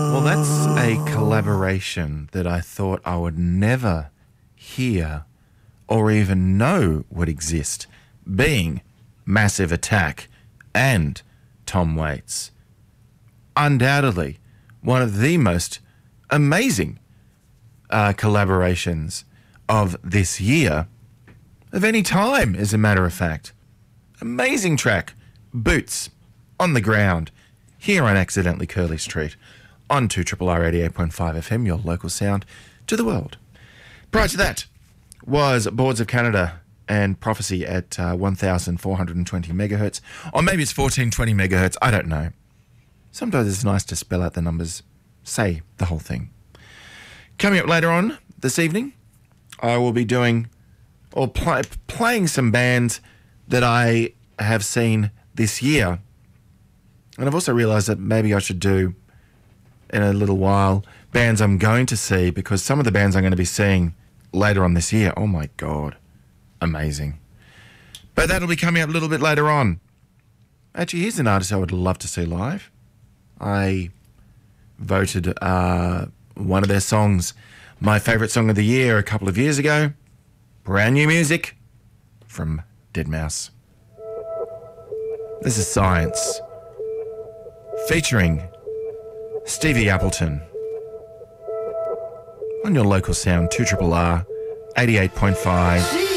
Well, that's a collaboration that I thought I would never hear or even know would exist, being Massive Attack and Tom Waits. Undoubtedly, one of the most amazing collaborations of this year, of any time, as a matter of fact. Amazing track, Boots, on the ground, here on Accidentally Curly Street, on 2RRR 88.5 FM, your local sound to the world. Prior to that was Boards of Canada and Prophecy at 1,420 megahertz, or maybe it's 1,420 megahertz, I don't know. Sometimes it's nice to spell out the numbers, say the whole thing. Coming up later on this evening, I will be doing or playing some bands that I have seen this year. And I've also realised that maybe I should do, in a little while, bands I'm going to see, because some of the bands I'm going to be seeing later on this year, oh my God, amazing. But that'll be coming up a little bit later on. Actually, here's an artist I would love to see live. I voted one of their songs my favourite song of the year a couple of years ago. Brand new music from Deadmau5. This is Science, featuring Stevie Appleton, on your local sound, 2RRR 88.5.